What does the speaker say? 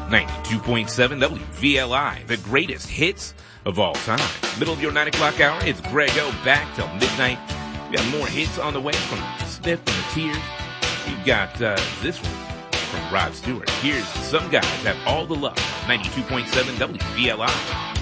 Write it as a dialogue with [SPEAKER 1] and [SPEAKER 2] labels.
[SPEAKER 1] 92.7 WVLI, the greatest hits of all time. Middle of your 9 o'clock hour, it's Grego back till midnight. We got more hits on the way from Smith and the Tears. We've got this one from Rod Stewart. Here's Some Guys Have All the Love, 92.7 WVLI.